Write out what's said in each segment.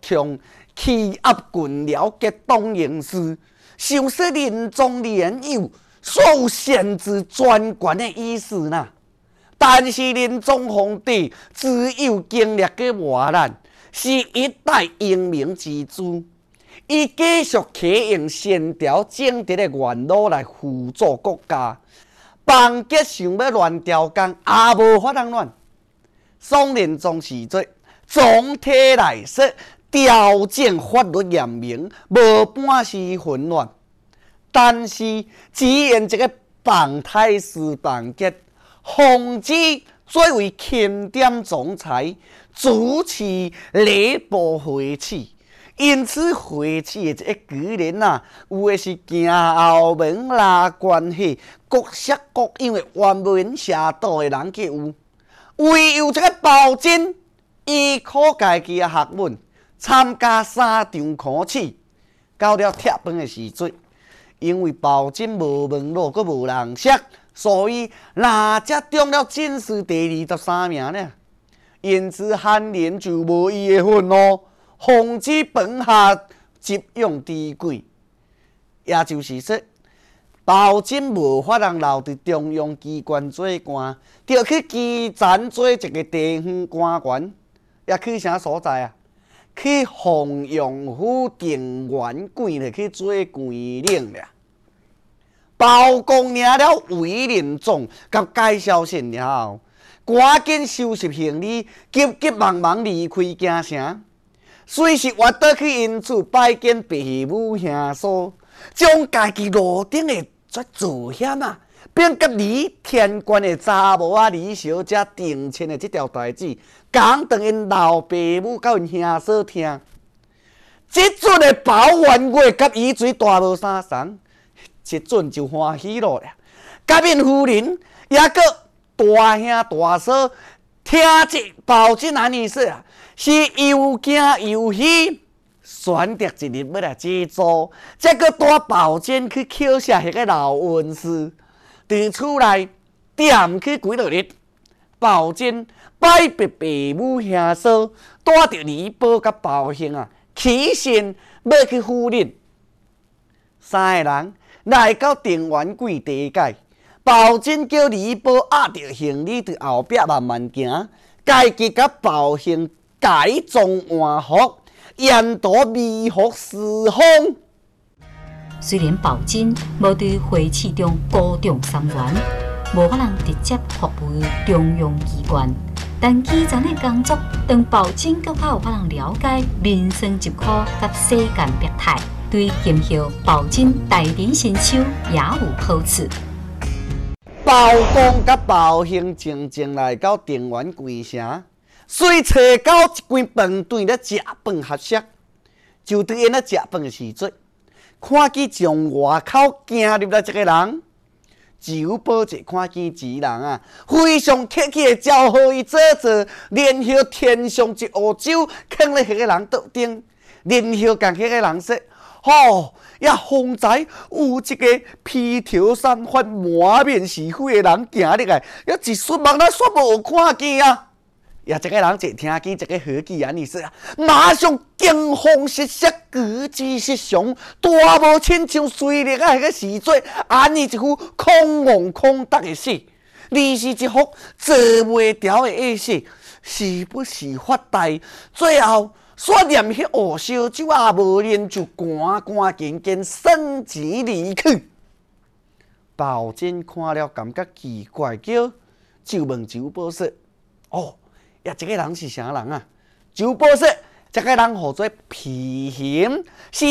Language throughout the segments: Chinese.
强，气压群僚結黨營事，受說林宗連有所有限制專權的意思呐。但是林宗皇帝只有經歷嘅磨難，是一代英明之主。伊繼續啟用先條政治的原路來輔助國家。邦傑想要亂調工，也無法通亂。宋仁宗時節，總體來說，調整法律嚴明，無半絲混亂。但是只因這個邦太師邦傑，皇子最為欽點總裁，主持禮部會試。因此，會試的這個舉人啊，有的是行後門拉關係，各色各樣的歪門邪道的人皆有。唯有這個包拯，伊靠家己的學問，參加3場考試，到了貼飯的時陣，因為包拯無門路，佮無人識，所以哪才中了進士第23名呢？因此，翰林就無伊的份咯。皇子本下執用低貴，也就是說，包拯無法通留佇中央機關做官，就去基層做一個地方官員，也去啥所在啊？去弘陽府定遠縣去做縣令了。包公領了委任狀甲介紹信了後，趕緊收拾行李，急急忙忙離開京城。隨時挖倒去因厝拜見父母兄嫂，將家己路頂的絕做險啊，並甲李天官的查某仔李小姐定親的這條代志，講等因老父母甲因兄嫂聽。這陣的包元貴甲伊水大無相同，這陣就歡喜了。甲因夫人也閣大兄大嫂聽這包拯安尼說啊。是又驚又喜，選擇一日要來制作，再個帶包拯去考察迄個老文士，佇厝內踮去幾落日。包拯拜別父母兄嫂，帶着李寶甲包兄啊，起身要去赴任。三個人來到定遠縣地界，包拯叫李寶壓着行李佇後壁慢慢行，家己甲包兄。改裝換服，沿途微服侍奉。 雖然包拯無佇會試中高中3元，無法通直接服務中央機關，但基層的工作讓包拯更較有法通了解民生疾苦甲世間百態，對今後包拯代理新手也有好處。 包公甲包兄靜靜來到定遠縣城。隨找到一間飯店咧食飯合適，就對因咧食飯的時陣，看見從外口行入來一個人，酒保者看見之人啊，非常客氣的招呼伊坐，然後添上一壺酒，放咧迄個人桌頂，然後甲迄個人說：哦，也方才有一個披頭散髮、滿面是灰的人行入來，也一瞬間咱煞無看見啊！也這個人一聽見這個好記安尼說啊，馬上驚慌失色，舉止失常，大無親像隨歷啊！迄個時節，安尼一副空戇空得的死，你是一幅做袂牢的意思，是不是發呆？最後煞念迄壺燒酒也無啉，就趕趕緊緊升錢離去。包拯看了感覺奇怪，叫就問酒保說：哦。呀，這個人是啥人啊？酒保說：這個人號做皮險，是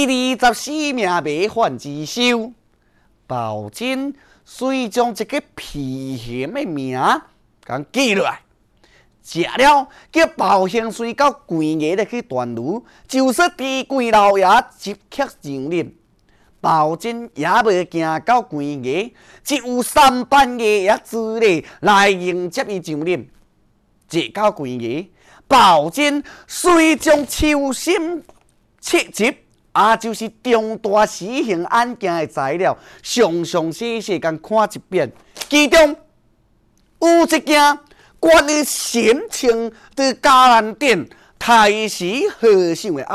24名賣飯之首。包拯遂將這個皮險的名講記落來，食了叫包兄隨到縣衙去斷爐，就是地貴老爺即刻上任。包拯也未行到縣衙，只有3班衙役之類來迎接伊上任。坐到縣衙，包拯遂將秋審切集，也就是重大死刑案件的材料，詳詳細細共看一遍。其中有一件關於神清的迦南殿太師和尚的案。